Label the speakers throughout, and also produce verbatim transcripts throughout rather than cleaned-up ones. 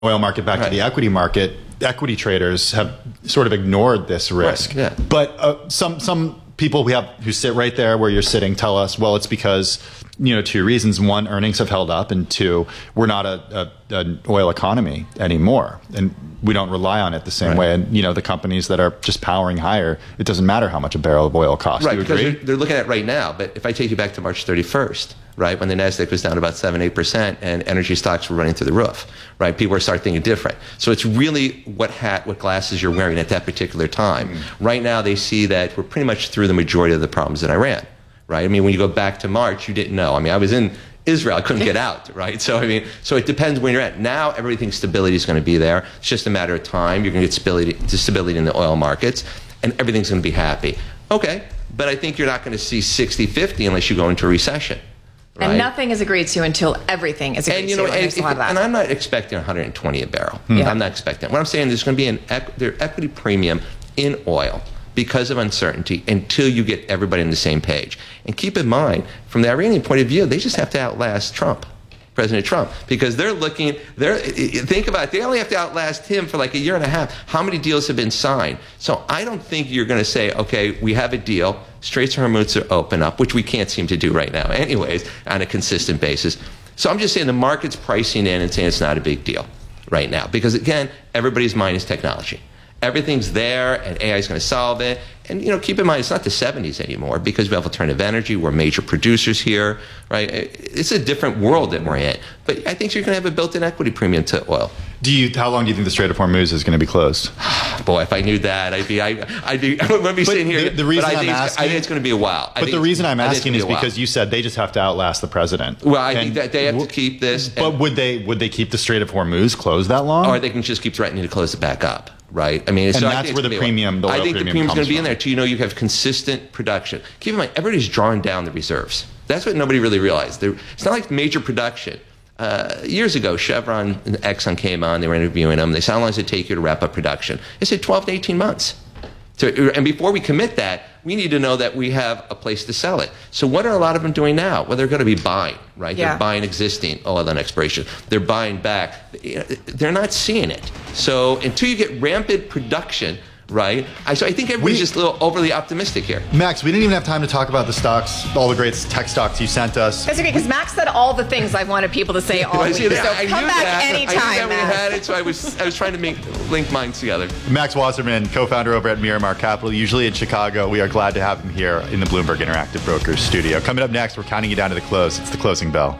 Speaker 1: oil market back right. to the equity market, equity traders have sort of ignored this risk.
Speaker 2: Right, yeah.
Speaker 1: But uh, some some people we have who sit right there where you're sitting tell us, well, it's because, you know, two reasons. One, earnings have held up, and two, we're not a, a an oil economy anymore, and we don't rely on it the same right. way. And, you know, the companies that are just powering higher, it doesn't matter how much a barrel of oil costs.
Speaker 2: Right,
Speaker 1: Do you
Speaker 2: because
Speaker 1: agree?
Speaker 2: they're, they're looking at it right now. But if I take you back to March thirty-first, right, when the NASDAQ was down about seven, eight percent and energy stocks were running through the roof, right, people were starting thinking different. So it's really what hat, what glasses you're wearing at that particular time. Mm-hmm. Right now, they see that we're pretty much through the majority of the problems in Iran, right? I mean, when you go back to March, you didn't know. I mean, I was in Israel, I couldn't get out, right? So, I mean, so it depends when you're at. Now, everybody thinks stability is going to be there. It's just a matter of time. You're going to get stability, stability in the oil markets, and everything's going to be happy. Okay, but I think you're not going to see sixty fifty unless you go into a recession. Right?
Speaker 3: And nothing is agreed to until everything is agreed
Speaker 2: and, you know,
Speaker 3: to.
Speaker 2: And,
Speaker 3: and,
Speaker 2: if, and I'm not expecting one hundred twenty a barrel.
Speaker 3: Yeah.
Speaker 2: I'm not expecting. What I'm saying is there's going to be an equ- their equity premium in oil because of uncertainty until you get everybody on the same page. And keep in mind, from the Iranian point of view, they just have to outlast Trump, President Trump, because they're looking, they're, think about it, they only have to outlast him for like a year and a half. How many deals have been signed? So I don't think you're going to say, okay, we have a deal, Straits of Hormuz are open up, which we can't seem to do right now anyways, on a consistent basis. So I'm just saying the market's pricing in and saying it's not a big deal right now, because again, everybody's mind is technology. Everything's there, and A I is going to solve it. And, you know, keep in mind, it's not the seventies anymore because we have alternative energy. We're major producers here, right? It's a different world that we're in. But I think you're going to have a built-in equity premium to oil.
Speaker 1: Do you? How long do you think the Strait of Hormuz is going to be closed?
Speaker 2: Boy, if I knew that, I'd be, I, I'd be, I wouldn't be sitting here.
Speaker 1: The, the reason
Speaker 2: but I
Speaker 1: I'm
Speaker 2: think
Speaker 1: asking,
Speaker 2: I think it's going to be a while. I
Speaker 1: but the reason I'm asking is
Speaker 2: be
Speaker 1: because you said they just have to outlast the president.
Speaker 2: Well, I
Speaker 1: and
Speaker 2: think that they have to keep this.
Speaker 1: But
Speaker 2: and,
Speaker 1: would they? Would they keep the Strait of Hormuz closed that long?
Speaker 2: Or they can just keep threatening to close it back up. Right, I mean,
Speaker 1: and
Speaker 2: so
Speaker 1: that's
Speaker 2: I
Speaker 1: where the premium, the oil
Speaker 2: I think
Speaker 1: premium
Speaker 2: the premium's going to be
Speaker 1: from.
Speaker 2: in there too. You know, you have consistent production. Keep in mind, everybody's drawing down the reserves. That's what nobody really realized. They're, it's not like major production. Uh, years ago, Chevron and Exxon came on. They were interviewing them. They said, "How long does it take you to wrap up production?" They said, twelve to eighteen months. So, and before we commit that, we need to know that we have a place to sell it. So what are a lot of them doing now? Well, they're going to be buying, right?
Speaker 3: Yeah.
Speaker 2: They're buying existing oil on expiration. They're buying back. They're not seeing it. So until you get rampant production, right? I, so I think everybody's we, just a little overly optimistic here.
Speaker 1: Max, we didn't even have time to talk about the stocks, all the great tech stocks you sent us.
Speaker 3: That's okay, because Max said all the things I wanted people to say all week. So
Speaker 2: I
Speaker 3: come back
Speaker 2: that.
Speaker 3: anytime,
Speaker 2: I knew that
Speaker 3: Max.
Speaker 2: we had it, so I was I was trying to make link minds together.
Speaker 1: Max Wasserman, co-founder over at Miramar Capital, usually in Chicago. We are glad to have him here in the Bloomberg Interactive Brokers studio. Coming up next, we're counting you down to the close. It's the closing bell.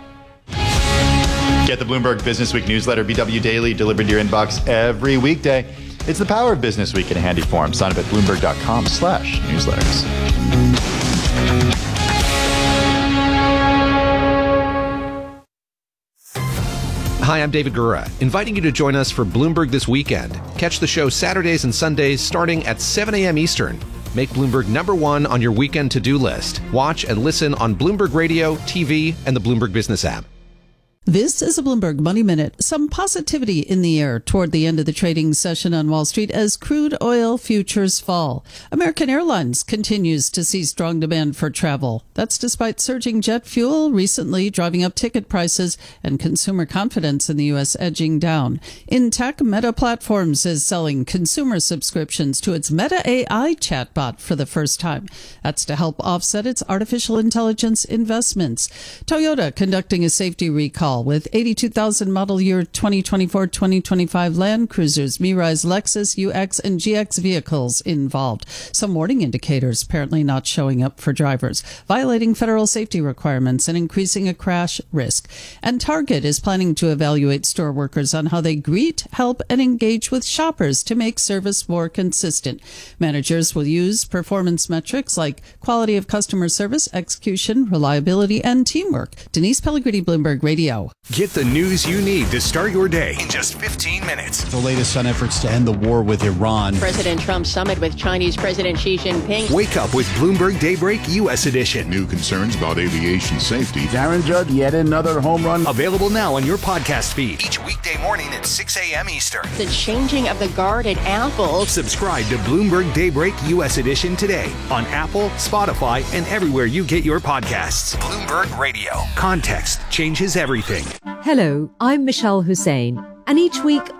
Speaker 1: Get the Bloomberg Business Week newsletter, B W Daily, delivered to your inbox every weekday. It's the power of Business Week in a handy form. Sign up at Bloomberg.com slash newsletters.
Speaker 4: Hi, I'm David Gura, inviting you to join us for Bloomberg This Weekend. Catch the show Saturdays and Sundays starting at seven a.m. Eastern. Make Bloomberg number one on your weekend to-do list. Watch and listen on Bloomberg Radio, T V, and the Bloomberg Business app.
Speaker 5: This is a Bloomberg Money Minute. Some positivity in the air toward the end of the trading session on Wall Street as crude oil futures fall. American Airlines continues to see strong demand for travel. That's despite surging jet fuel recently driving up ticket prices and consumer confidence in the U S edging down. In tech, Meta Platforms is selling consumer subscriptions to its Meta A I chatbot for the first time. That's to help offset its artificial intelligence investments. Toyota conducting a safety recall with eighty-two thousand model year twenty twenty-four twenty twenty-five Land Cruisers, Mirais, Lexus, U X, and G X vehicles involved. Some warning indicators apparently not showing up for drivers, violating federal safety requirements and increasing a crash risk. And Target is planning to evaluate store workers on how they greet, help, and engage with shoppers to make service more consistent. Managers will use performance metrics like quality of customer service, execution, reliability, and teamwork. Denise Pellegrini, Bloomberg Radio.
Speaker 6: Get the news you need to start your day in just fifteen minutes.
Speaker 7: The latest on efforts to end the war with Iran.
Speaker 8: President Trump's summit with Chinese President Xi Jinping.
Speaker 6: Wake up with Bloomberg Daybreak U S Edition.
Speaker 9: New concerns about aviation safety.
Speaker 10: Darren Judd, yet another home run.
Speaker 6: Available now on your podcast feed. Each weekday morning at six a.m. Eastern.
Speaker 8: The changing of the guard at Apple.
Speaker 6: Subscribe to Bloomberg Daybreak U S Edition today on Apple, Spotify, and everywhere you get your podcasts. Bloomberg Radio. Context changes everything.
Speaker 11: Hello, I'm Michelle Hussein. And each week,